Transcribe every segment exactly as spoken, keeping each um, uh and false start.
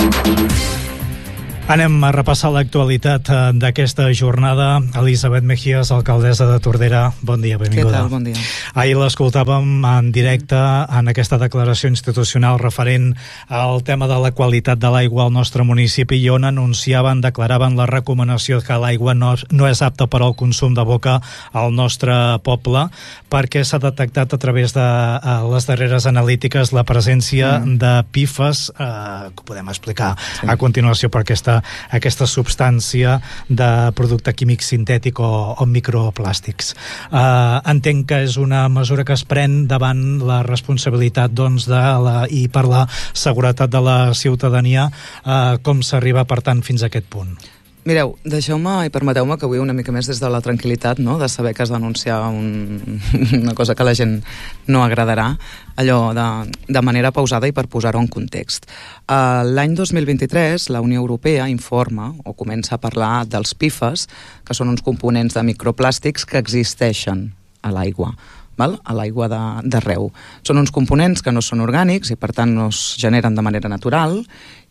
Anem a repassar l'actualitat d'aquesta jornada. Elisabet Mejías, alcaldessa de Tordera, bon dia, benvinguda. Què tal? Bon dia. Ahir l'escoltàvem en directe en aquesta declaració institucional referent al tema de la qualitat de l'aigua al nostre municipi i on anunciaven, declaraven la recomanació que l'aigua no, no és apta per al consum de boca al nostre poble perquè s'ha detectat a través de a les darreres analítiques la presència mm. de P F A S, eh, que podem explicar sí. a continuació per aquesta aquesta substància de producte químic sintètic o, o microplàstics. Uh, entenc que és una mesura que es pren davant la responsabilitat doncs, de la, i per la seguretat de la ciutadania. Uh, com s'arriba, per tant, fins a aquest punt? Mireu, deixeu-me i permeteu-me que avui una mica més des de la tranquil·litat, no?, de saber que has d'anunciar un... una cosa que a la gent no agradarà, allò de, de manera pausada i per posar-ho en context. Uh, L'any dos mil vint-i-tres la Unió Europea informa o comença a parlar dels P F A S, que són uns components de microplàstics que existeixen a l'aigua. Val? A l'aigua d'arreu. Són uns components que no són orgànics i per tant no es generen de manera natural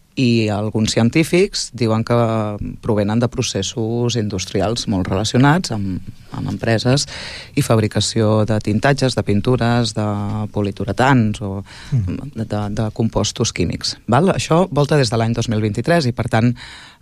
i alguns científics diuen que provenen de processos industrials molt relacionats amb, amb empreses i fabricació de tintatges, de pintures, de poliuretans o mm. de, de, de compostos químics. Val? Això volta des de l'any dos mil vint-i-tres i per tant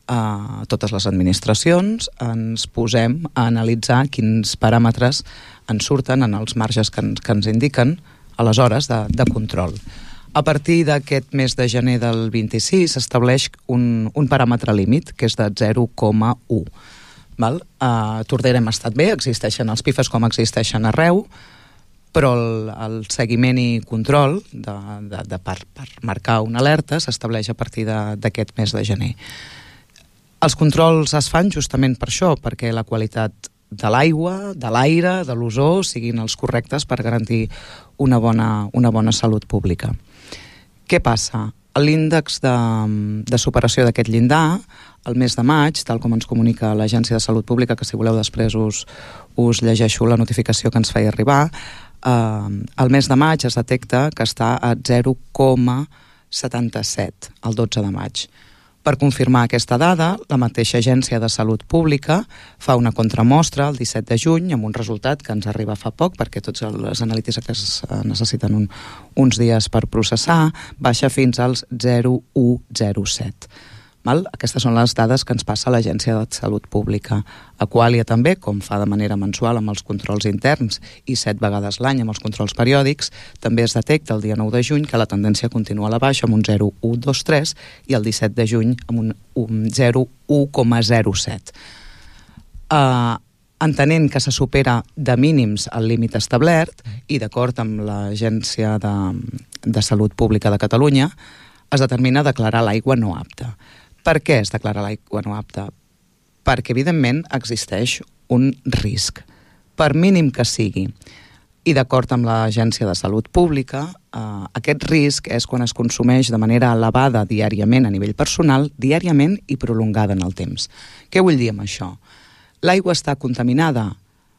eh, totes les administracions ens posem a analitzar quins paràmetres ens surten en els marges que ens, que ens indiquen aleshores de, de control. A partir d'aquest mes de gener del vint-i-sis s'estableix un, un paràmetre límit, que és de zero coma u. Val? A Tordera hem estat bé, existeixen els P F A S com existeixen arreu, però el, el seguiment i control de, de, de per, per marcar una alerta s'estableix a partir d'aquest mes de gener. Els controls es fan justament per això, perquè la qualitat de l'aigua, de l'aire, de l'ozó siguin els correctes per garantir una bona, una bona salut pública. Què passa? L'índex de, de superació d'aquest llindar, el mes de maig, tal com ens comunica l'Agència de Salut Pública, que si voleu després us, us llegeixo la notificació que ens feia arribar, eh, el mes de maig es detecta que està a zero coma setanta-set, el dotze de maig. Per confirmar aquesta dada, la mateixa Agència de Salut Pública fa una contramostra el disset de juny amb un resultat que ens arriba fa poc perquè tots les analítiques necessiten un, uns dies per processar, baixa fins als zero coma cent zero set. Val? Aquestes són les dades que ens passa l'Agència de Salut Pública. Aqualia també, com fa de manera mensual amb els controls interns i set vegades l'any amb els controls periòdics, també es detecta el dia nou de juny que la tendència continua a la baixa amb un zero coma cent vint tres i el disset de juny amb un, un zero coma zero set. Uh, entenent que se supera de mínims el límit establert i d'acord amb l'Agència de, de Salut Pública de Catalunya, es determina declarar l'aigua no apta. Per què es declara l'aigua no apta? Perquè, evidentment, existeix un risc, per mínim que sigui. I d'acord amb l'Agència de Salut Pública, eh, aquest risc és quan es consumeix de manera elevada diàriament a nivell personal, diàriament i prolongada en el temps. Què vull dir amb això? L'aigua està contaminada.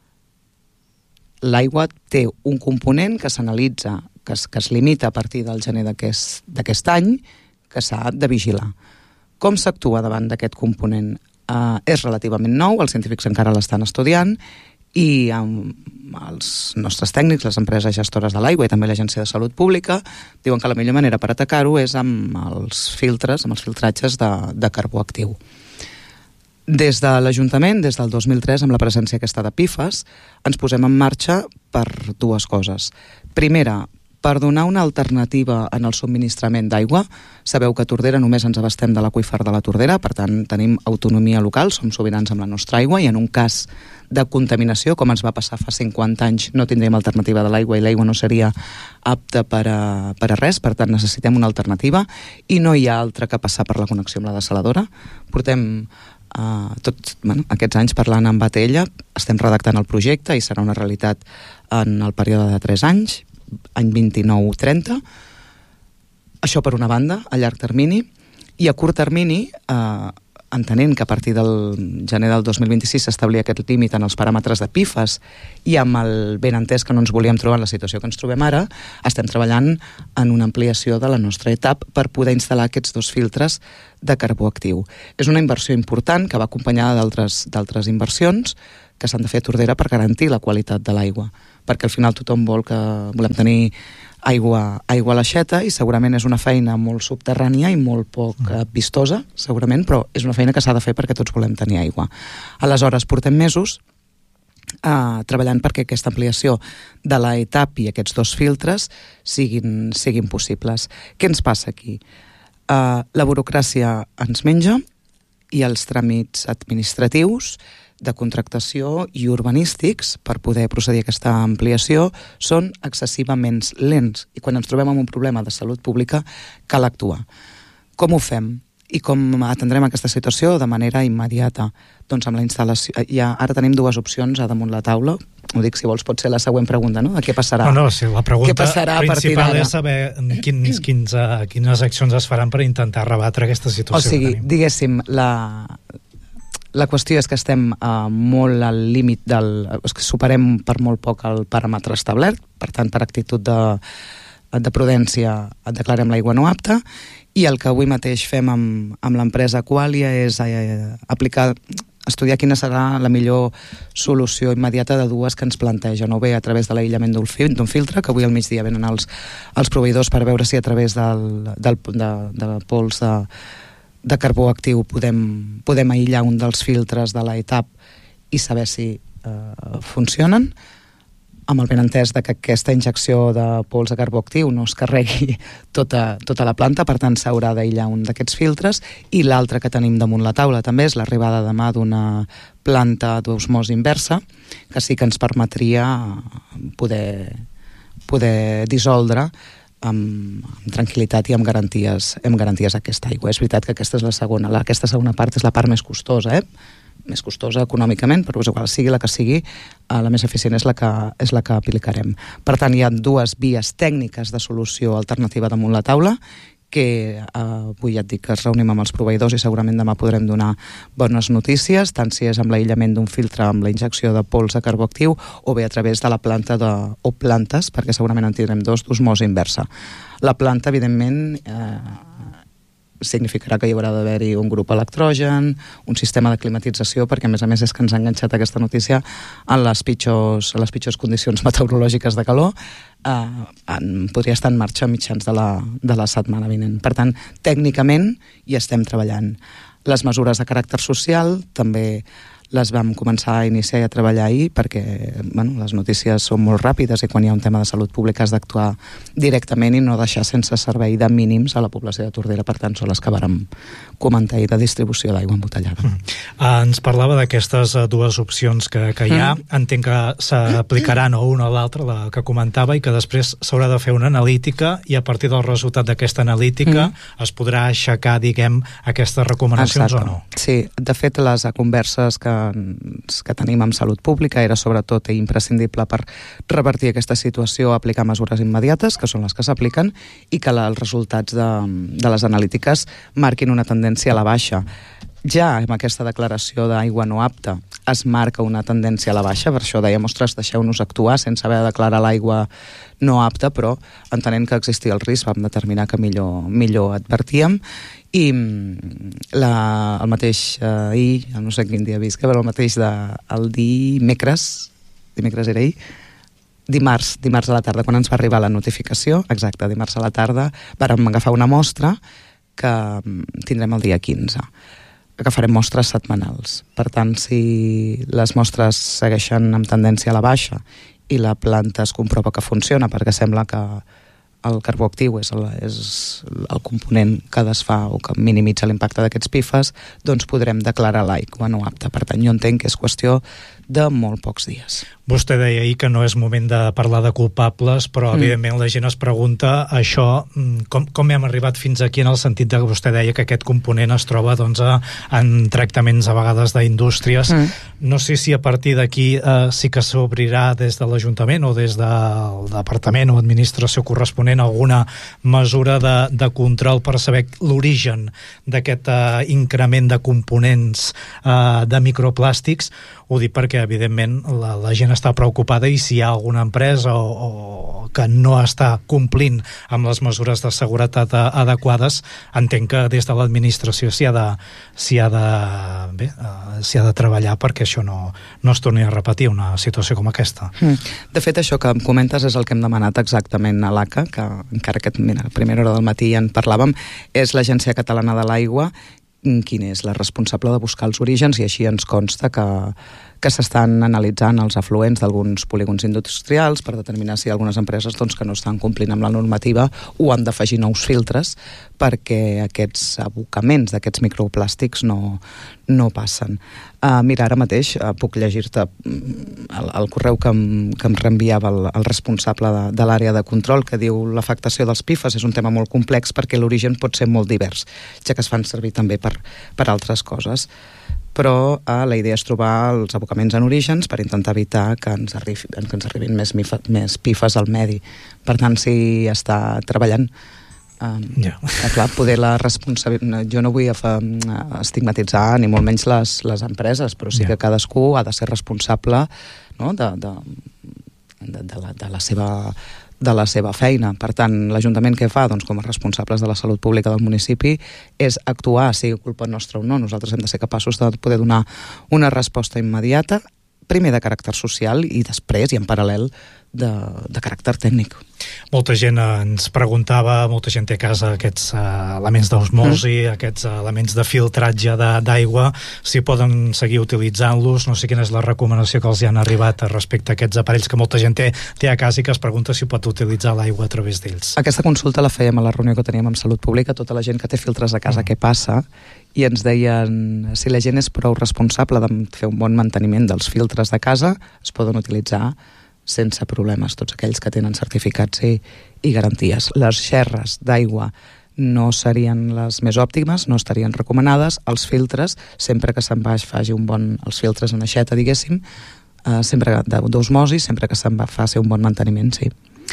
L'aigua té un component que s'analitza, que es, que es limita a partir del gener d'aquest, d'aquest any, que s'ha de vigilar. Com s'actua davant d'aquest component? Uh, és relativament nou, els científics encara l'estan estudiant i um, els nostres tècnics, les empreses gestores de l'aigua i també l'Agència de Salut Pública diuen que la millor manera per atacar-ho és amb els filtres, amb els filtratges de, de carbó actiu. Des de l'Ajuntament, des del dos mil tres, amb la presència aquesta de P F A S, ens posem en marxa per dues coses. Primera, per donar una alternativa en el subministrament d'aigua. Sabeu que a Tordera només ens abastem de l'aqüífer de la Tordera, per tant tenim autonomia local, som sobirans amb la nostra aigua i en un cas de contaminació, com ens va passar fa cinquanta anys, no tindríem alternativa de l'aigua i l'aigua no seria apta per a, per a res, per tant necessitem una alternativa i no hi ha altra que passar per la connexió amb la dessaladora. Portem Uh, tots bueno, aquests anys parlant amb Atella, estem redactant el projecte i serà una realitat en el període de tres anys, any vint-i-nou trenta. Això per una banda, a llarg termini, i a curt termini, eh, entenent que a partir del gener del dos mil vint-i-sis s'establia aquest límit en els paràmetres de P I F A S i amb el benentès que no ens volíem trobar en la situació que ens trobem ara, estem treballant en una ampliació de la nostra E T A P per poder instal·lar aquests dos filtres de carbó actiu. És una inversió important que va acompanyada d'altres d'altres inversions que s'han de fer a Tordera per garantir la qualitat de l'aigua, perquè al final tothom vol que volem tenir aigua, aigua a l'aixeta i segurament és una feina molt subterrània i molt poc eh, vistosa, segurament, però és una feina que s'ha de fer perquè tots volem tenir aigua. Aleshores, portem mesos eh, treballant perquè aquesta ampliació de la E T A P i aquests dos filtres siguin, siguin possibles. Què ens passa aquí? Eh, la burocràcia ens menja i els tràmits administratius de contractació i urbanístics per poder procedir a aquesta ampliació són excessivament lents i quan ens trobem amb un problema de salut pública cal actuar. Com ho fem? I com atendrem aquesta situació de manera immediata? Doncs amb la instal·lació... Ja, ara tenim dues opcions a damunt la taula. Ho dic, si vols, pot ser la següent pregunta, no? De què passarà? No, no, sí, la pregunta principal és saber quins, quins, uh, quines accions es faran per intentar rebatre aquesta situació. O sigui, diguéssim, la... La qüestió és que estem uh, molt al límit del... És que superem per molt poc el paràmetre establert, per tant, per actitud de, de prudència declarem l'aigua no apta, i el que avui mateix fem amb, amb l'empresa Qualia és eh, aplicar, estudiar quina serà la millor solució immediata de dues que ens plantegen, o bé a través de l'aïllament d'un fil, filtre, que avui al migdia venen els, els proveïdors per veure si a través del, del, de, de pols de de carbó actiu podem, podem aïllar un dels filtres de la E T A P i saber si eh, funcionen, amb el benentès de que aquesta injecció de pols de carbó actiu no es carregui tota, tota la planta, per tant s'haurà d'aïllar un d'aquests filtres, i l'altre que tenim damunt la taula també és l'arribada demà d'una planta d'osmosi inversa que sí que ens permetria poder, poder dissoldre Amb, amb tranquil·litat i amb garanties, amb garanties aquesta aigua. És veritat que aquesta és la segona, la, aquesta segona part és la part més costosa, eh? més costosa econòmicament, però és igual, sigui la que sigui, eh, la més eficient és la que, és la que aplicarem. Per tant, hi ha dues vies tècniques de solució alternativa damunt la taula, que eh, avui ja et dic que es reunim amb els proveïdors i segurament demà podrem donar bones notícies, tant si és amb l'aïllament d'un filtre amb la injecció de pols de carbó actiu o bé a través de la planta de, o plantes, perquè segurament en tindrem dos d'osmosi inversa. La planta, evidentment, eh, significarà que hi haurà d'haver-hi un grup electrogen, un sistema de climatització, perquè a més a més és que ens ha enganxat aquesta notícia en les pitjors, en les pitjors condicions meteorològiques de calor. Uh, en, podria estar en marxa a mitjans de la, de la setmana vinent. Per tant, tècnicament hi estem treballant. Les mesures de caràcter social també les vam començar a iniciar i a treballar ahir perquè bueno, les notícies són molt ràpides i quan hi ha un tema de salut pública has d'actuar directament i no deixar sense servei de mínims a la població de Tordera. Per tant, són les que vàrem comentar ahir de distribució d'aigua embotellada. Mm. Uh, ens parlava d'aquestes uh, dues opcions que, que hi ha. Mm. Entenc que s'aplicaran o una o l'altra, la que comentava, i que després s'haurà de fer una analítica i a partir del resultat d'aquesta analítica mm. es podrà aixecar, diguem, aquestes recomanacions. Exacte. O no? Sí, de fet, les converses que que tenim amb salut pública era sobretot imprescindible per revertir aquesta situació, aplicar mesures immediates, que són les que s'apliquen, i que la, els resultats de, de les analítiques marquin una tendència a la baixa. Ja amb aquesta declaració d'aigua no apta es marca una tendència a la baixa, per això dèiem, ostres, deixeu-nos actuar sense haver de declarar l'aigua no apta, però entenent que existia el risc vam determinar que millor, millor advertíem. I la, el mateix eh, ahir, no sé quin dia visca, però el mateix de, el dimecres, dimecres era ahir, dimarts, dimarts a la tarda, quan ens va arribar la notificació, exacte, dimarts a la tarda, vàrem agafar una mostra que tindrem el dia quinze. Agafarem mostres setmanals. Per tant, si les mostres segueixen amb tendència a la baixa i la planta es comprova que funciona, perquè sembla que el carbó actiu és el, és el component que desfà o que minimitza l'impacte d'aquests P I F A S, doncs podrem declarar l'aigua no apta. Per tant, jo entenc que és qüestió de molt pocs dies. Vostè deia ahir que no és moment de parlar de culpables, però mm. evidentment la gent es pregunta això, com, com hem arribat fins aquí, en el sentit de que vostè deia que aquest component es troba doncs, a, en tractaments a vegades d'indústries. Mm. No sé si a partir d'aquí eh, sí que s'obrirà des de l'Ajuntament o des del Departament o Administració corresponent fent alguna mesura de, de control per saber l'origen d'aquest uh, increment de components uh, de microplàstics. Ho dic perquè, evidentment, la, la gent està preocupada i si hi ha alguna empresa o, o que no està complint amb les mesures de seguretat adequades, entenc que des de l'administració s'hi ha de, s'hi ha de, bé, uh, s'hi ha de treballar perquè això no, no es torni a repetir una situació com aquesta. Mm. De fet, això que em comentes és el que hem demanat exactament a l'A C A, que encara que mira, a primera hora del matí ja en parlàvem, és l'Agència Catalana de l'Aigua quin és la responsable de buscar els orígens, i així ens consta que, que s'estan analitzant els afluents d'alguns polígons industrials per determinar si algunes empreses doncs, que no estan complint amb la normativa o han d'afegir nous filtres perquè aquests abocaments d'aquests microplàstics no, no passen. Uh, mira, ara mateix uh, puc llegir-te el, el correu que em, que em reenviava el, el responsable de, de l'àrea de control, que diu l'afectació dels P I F A S és un tema molt complex perquè l'origen pot ser molt divers, ja que es fan servir també per, per altres coses. Però eh, la idea és trobar els abocaments en orígens per intentar evitar que ens, arribi, que ens arribin més, més P I F A S al medi. Per tant, s'hi està treballant. Um, yeah. Clar, poder la responsabilitat... Jo no vull estigmatitzar ni molt menys les, les empreses, però sí yeah. que cadascú ha de ser responsable, no?, de, de, de, de, la, de la seva... de la seva feina. Per tant, l'Ajuntament què fa? Doncs com a responsables de la salut pública del municipi és actuar, sigui culpa nostra o no. Nosaltres hem de ser capaços de poder donar una resposta immediata, primer de caràcter social i després, i en paral·lel, de, de caràcter tècnic. Molta gent ens preguntava, molta gent té a casa aquests uh, elements d'osmosi, mm. aquests uh, elements de filtratge d'aigua, si poden seguir utilitzant-los. No sé quina és la recomanació que els hi han arribat respecte a aquests aparells que molta gent té, té a casa i que es pregunta si pot utilitzar l'aigua a través d'ells. Aquesta consulta la fèiem a la reunió que teníem amb Salut Pública, tota la gent que té filtres a casa, mm. què passa, i ens deien si la gent és prou responsable de fer un bon manteniment dels filtres de casa, es poden utilitzar sense problemes, tots aquells que tenen certificats i, i garanties. Les xerres d'aigua no serien les més òptimes, no estarien recomanades. Els filtres, sempre que se'n baix faci un bon... els filtres en aixeta, diguéssim, eh, sempre d'osmosi, sempre que se'n va faci un bon manteniment, sí.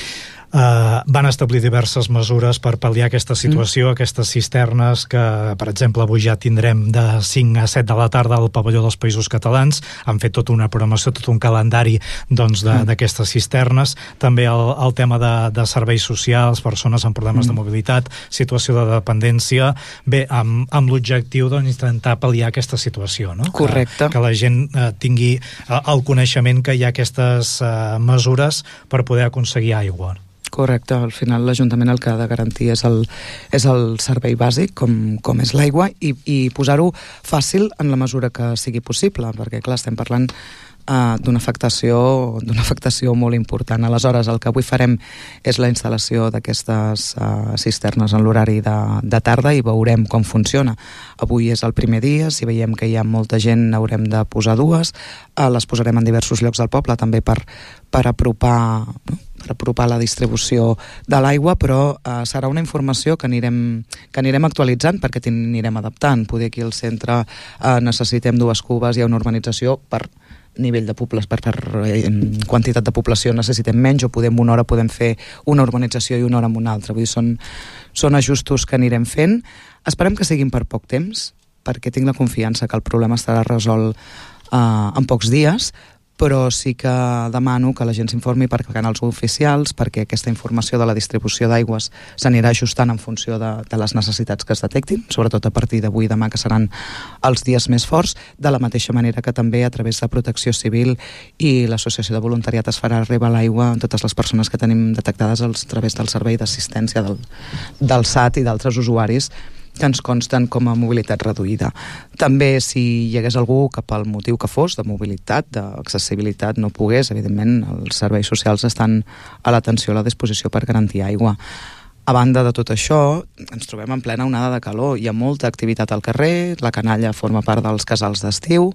Uh, van establir diverses mesures per pal·liar aquesta situació, mm. aquestes cisternes que, per exemple, avui ja tindrem de cinc a set de la tarda al pavelló dels Països Catalans. Han fet tota una programació, tot un calendari doncs, d'aquestes mm. cisternes. També el, el tema de, de serveis socials, persones amb problemes mm. de mobilitat, situació de dependència, bé, amb, amb l'objectiu d'intentar pal·liar aquesta situació, no? Correcte. Que, que la gent uh, tingui uh, el coneixement que hi ha aquestes uh, mesures per poder aconseguir aigua. Correcte, al final l'Ajuntament el que ha de garantir és el, és el servei bàsic, com, com és l'aigua, i, i posar-ho fàcil en la mesura que sigui possible, perquè clar, estem parlant uh, d'una afectació, d'una afectació molt important. Aleshores, el que avui farem és la instal·lació d'aquestes uh, cisternes en l'horari de, de tarda i veurem com funciona. Avui és el primer dia, si veiem que hi ha molta gent haurem de posar dues, uh, les posarem en diversos llocs del poble també per, per apropar... No? per apropar la distribució de l'aigua, però eh, serà una informació que anirem, que anirem actualitzant perquè anirem adaptant. Poder aquí al centre eh, necessitem dues cubes, hi ha una urbanització per nivell de població, per, per eh, quantitat de població necessitem menys, o podem una hora podem fer una urbanització i una hora amb una altra. Vull dir, són, són ajustos que anirem fent. Esperem que siguin per poc temps, perquè tinc la confiança que el problema estarà resolt eh, en pocs dies, però sí que demano que la gent s'informi per canals oficials, perquè aquesta informació de la distribució d'aigües s'anirà ajustant en funció de, de les necessitats que es detectin, sobretot a partir d'avui i demà, que seran els dies més forts, de la mateixa manera que també a través de Protecció Civil i l'Associació de Voluntariat es farà arribar l'aigua a totes les persones que tenim detectades a través del servei d'assistència del, del S A T i d'altres usuaris que ens consten com a mobilitat reduïda. També, si hi hagués algú que pel motiu que fos, de mobilitat, d'accessibilitat, no pogués, evidentment, els serveis socials estan a l'atenció, a la disposició per garantir aigua. A banda de tot això, ens trobem en plena onada de calor. Hi ha molta activitat al carrer, la canalla forma part dels casals d'estiu.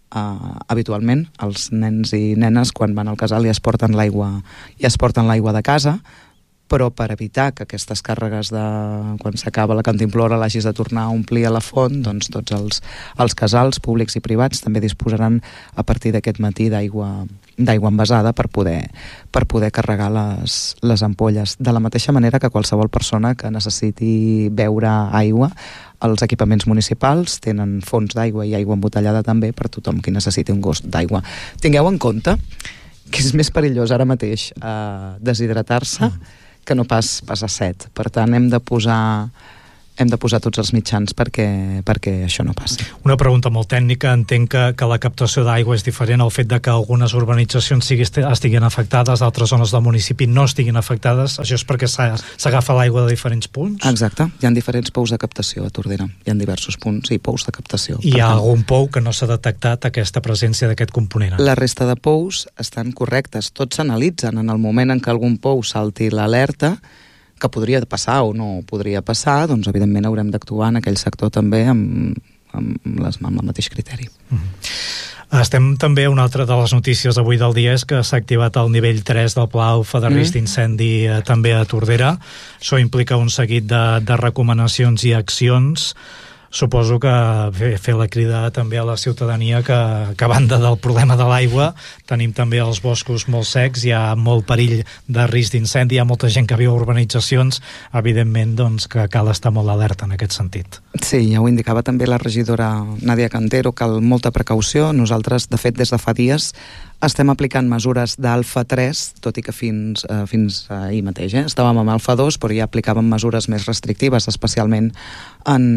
Uh, habitualment, els nens i nenes, quan van al casal, ja es porten l'aigua, ja es porten l'aigua de casa, però per evitar que aquestes càrregues de quan s'acaba la cantimplora l'hagis de tornar a omplir a la font, doncs tots els, els casals públics i privats també disposaran a partir d'aquest matí d'aigua d'aigua envasada per poder, per poder carregar les, les ampolles. De la mateixa manera que qualsevol persona que necessiti beure aigua, els equipaments municipals tenen fonts d'aigua i aigua embotellada també per tothom qui necessiti un gost d'aigua. Tingueu en compte que és més perillós ara mateix eh, deshidratar-se que no pas, pas a set. Per tant, hem de posar hem de posar tots els mitjans perquè, perquè això no passi. Una pregunta molt tècnica. Entenc que, que la captació d'aigua és diferent al fet de que algunes urbanitzacions sigui, estiguin afectades, altres zones del municipi no estiguin afectades. Això és perquè s'agafa l'aigua de diferents punts? Exacte. Hi ha diferents pous de captació a Tordera. Hi ha diversos punts i pous de captació. I hi ha tant algun pou que no s'ha detectat aquesta presència d'aquest component? La resta de pous estan correctes. Tots s'analitzen en el moment en què algun pou salti l'alerta, que podria passar o no podria passar, doncs evidentment haurem d'actuar en aquell sector també amb, amb, les, amb el mateix criteri. Mm-hmm. Estem també, una altra de les notícies avui del dia és que s'ha activat el nivell tres del Pla AUFA de risc d'incendi eh, també a Tordera. Això implica un seguit de, de recomanacions i accions. Suposo que fer, fer la crida també a la ciutadania que, que a banda del problema de l'aigua tenim també els boscos molt secs, hi ha molt perill de risc d'incendi, hi ha molta gent que viu a urbanitzacions, evidentment doncs, que cal estar molt alerta en aquest sentit. Sí, ja ho indicava també la regidora Nàdia Cantero, cal molta precaució. Nosaltres, de fet, des de fa dies estem aplicant mesures d'alfa tres, tot i que fins, eh, fins ahir mateix eh? estàvem amb alfa dos, però ja aplicàvem mesures més restrictives, especialment en,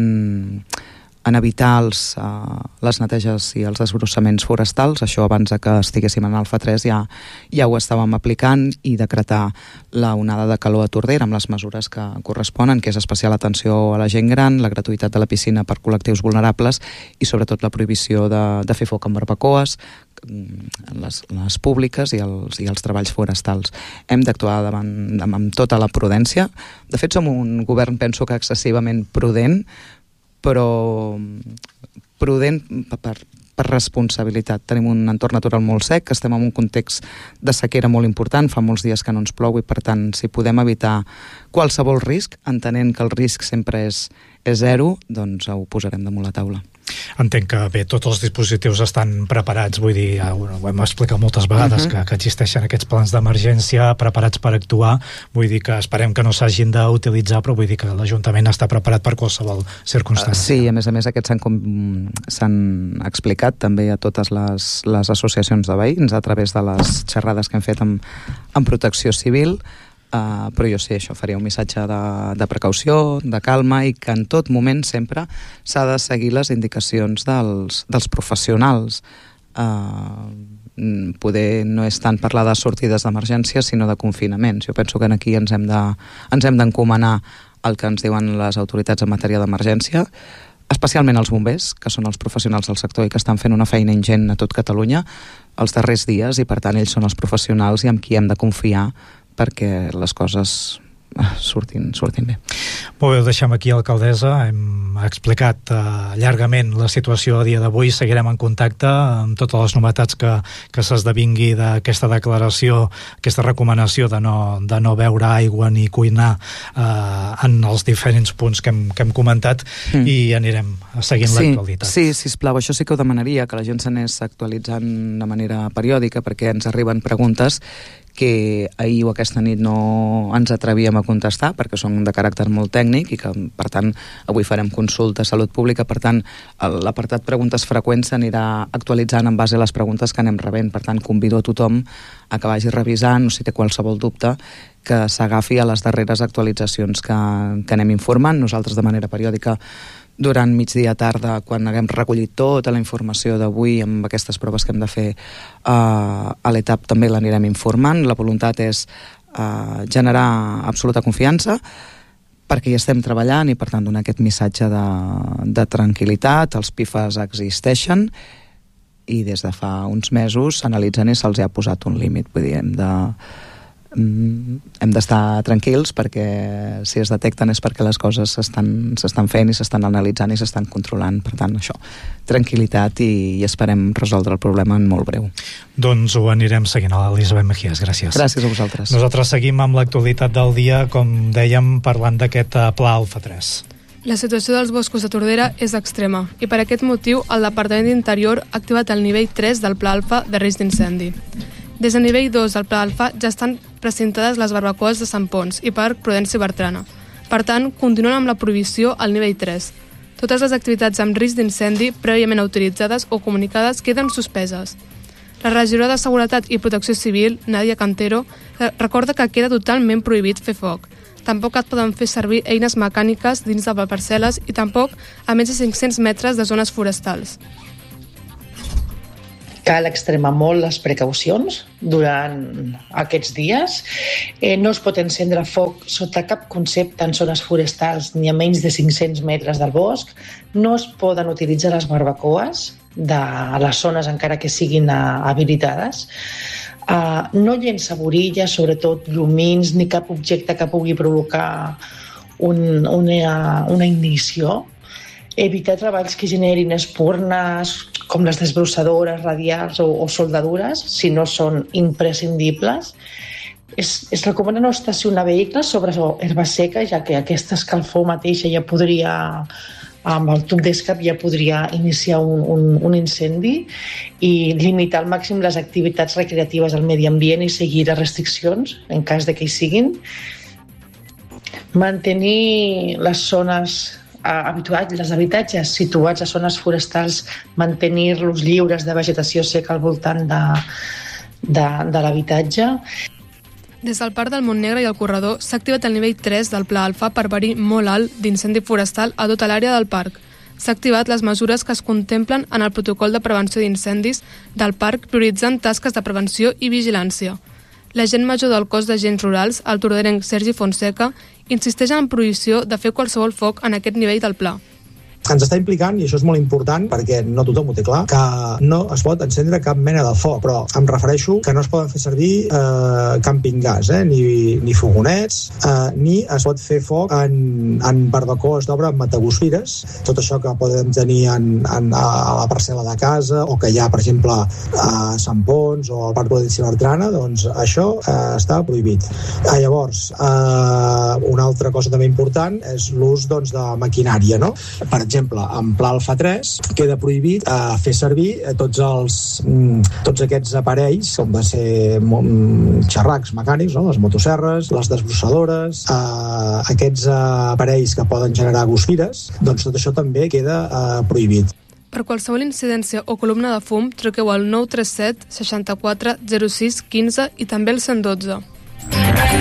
en evitar els, uh, les neteges i els desbrossaments forestals. Això abans que estiguéssim en alfa tres ja, ja ho estàvem aplicant, i decretar la onada de calor a Tordera amb les mesures que corresponen, que és especial atenció a la gent gran, la gratuïtat de la piscina per col·lectius vulnerables i sobretot la prohibició de, de fer foc amb barbacoes, les, les públiques i els, i els treballs forestals. Hem d'actuar davant, amb, amb tota la prudència. De fet, som un govern, penso que excessivament prudent, però prudent per, per responsabilitat. Tenim un entorn natural molt sec, estem en un context de sequera molt important, fa molts dies que no ens plou, i per tant, si podem evitar qualsevol risc, entenent que el risc sempre és, és zero, doncs ho posarem damunt la taula. Entenc que bé, tots els dispositius estan preparats, vull dir, ja ho hem explicat moltes vegades, uh-huh. que, que existeixen aquests plans d'emergència preparats per actuar, vull dir que esperem que no s'hagin d'utilitzar, però vull dir que l'Ajuntament està preparat per qualsevol circumstància. Uh, sí, a més a més aquests s'han, com, s'han explicat també a totes les, les associacions de veïns a través de les xerrades que hem fet amb, amb Protecció Civil. Uh, però jo sé, això faria un missatge de, de precaució, de calma, i que en tot moment sempre s'ha de seguir les indicacions dels, dels professionals. Uh, poder no és tant parlar de sortides d'emergència, sinó de confinaments. Jo penso que aquí ens hem de, ens hem d'encomanar el que ens diuen les autoritats en matèria d'emergència, especialment els bombers, que són els professionals del sector i que estan fent una feina ingent a tot Catalunya els darrers dies, i per tant ells són els professionals i amb qui hem de confiar perquè les coses surtin, surtin bé. Molt bé, ho deixem aquí, alcaldessa. Hem explicat uh, llargament la situació a dia d'avui. Seguirem en contacte amb totes les novetats que, que s'esdevingui d'aquesta declaració, aquesta recomanació de no, de no beure aigua ni cuinar uh, en els diferents punts que hem, que hem comentat, mm. i anirem seguint sí, l'actualitat. Sí, sisplau, això sí que ho demanaria, que la gent s'anés actualitzant de manera periòdica, perquè ens arriben preguntes que ahir o aquesta nit no ens atrevíem a contestar perquè són de caràcter molt tècnic i que, per tant, avui farem consulta a Salut Pública. Per tant, l'apartat preguntes freqüents s'anirà actualitzant en base a les preguntes que anem rebent. Per tant, convido a tothom a que vagi revisant, o si té qualsevol dubte, que s'agafi a les darreres actualitzacions que, que anem informant. Nosaltres, de manera periòdica, durant migdia tarda, quan haguem recollit tota la informació d'avui amb aquestes proves que hem de fer uh, a l'etap, també l'anirem informant. La voluntat és uh, generar absoluta confiança, perquè hi estem treballant, i per tant donar aquest missatge de, de tranquil·litat. Els P I F A S existeixen i des de fa uns mesos s'analitzen i se'ls ha posat un límit. Vull dir, hem de, hem d'estar tranquils perquè si es detecten és perquè les coses s'estan, s'estan fent i s'estan analitzant i s'estan controlant. Per tant, això, tranquil·litat i, i esperem resoldre el problema en molt breu. Doncs ho anirem seguint. Elisabet Mejías, gràcies. Gràcies a vosaltres. Nosaltres seguim amb l'actualitat del dia, com dèiem, parlant d'aquest Pla Alfa tres. La situació dels boscos de Tordera és extrema i per aquest motiu el Departament d'Interior ha activat el nivell tres del Pla Alfa de risc d'incendi. Des del nivell dos del Pla Alfa ja estan precintades les barbacoes de Sant Pons i Parc Prudenci Bertrana. Per tant, continuen amb la prohibició al nivell tres. Totes les activitats amb risc d'incendi prèviament autoritzades o comunicades queden suspeses. La regidora de Seguretat i Protecció Civil, Nàdia Cantero, recorda que queda totalment prohibit fer foc. Tampoc et poden fer servir eines mecàniques dins de parcel·les i tampoc a menys de cinc-cents metres de zones forestals. Cal extremar molt les precaucions durant aquests dies. Eh, no es pot encendre foc sota cap concepte en zones forestals ni a menys de cinc-cents metres del bosc. No es poden utilitzar les barbacoes de les zones encara que siguin uh, habilitades. Uh, no llença borilles, sobretot llumins, ni cap objecte que pugui provocar un, una, una ignició. Evitar treballs que generin espurnes, com les desbrossadores radials o, o soldadures, si no són imprescindibles. Es, es recomana no estacionar vehicles sobre herba seca, ja que aquesta escalfor mateixa ja podria, amb el tub d'escap ja podria iniciar un, un, un incendi, i limitar al màxim les activitats recreatives al medi ambient i seguir les restriccions, en cas de que hi siguin. Mantenir les zones habituats, els habitatges situats a zones forestals, mantenir-los lliures de vegetació seca al voltant de, de, de l'habitatge. Des del Parc del Montnegre i el Corredor s'ha activat el nivell tres del Pla Alfa per verí molt alt d'incendi forestal a tota l'àrea del parc. S'ha activat les mesures que es contemplen en el protocol de prevenció d'incendis del parc, prioritzant tasques de prevenció i vigilància. L'agent major del cos d'agents rurals, el torderenc Sergi Fonseca, insisteix en la prohibició de fer qualsevol foc en aquest nivell del pla. Ens està implicant, i això és molt important perquè no tothom ho té clar, que no es pot encendre cap mena de foc, però em refereixo que no es poden fer servir eh, camping gas, eh, ni, ni fogonets, eh, ni es pot fer foc en, en barbacoes d'obra amb metagospires, tot això que podem tenir en, en, a la parcel·la de casa o que hi ha, per exemple, a Sant Pons o al Parc Prudenci Bertrana, doncs això eh, està prohibit. Eh, llavors, eh, una altra cosa també important és l'ús doncs, de maquinària, no? Per exemple, en Pla Alfa tres queda prohibit eh, fer servir eh, tots els mm, tots aquests aparells, com va ser mm, xerracs mecànics, no? Les motosserres, les desbrossadores, eh, aquests eh, aparells que poden generar guspires, doncs tot això també queda eh, prohibit. Per qualsevol incidència o columna de fum, truqueu al nou tres set seixanta-quatre zero sis quinze i també al cent dotze.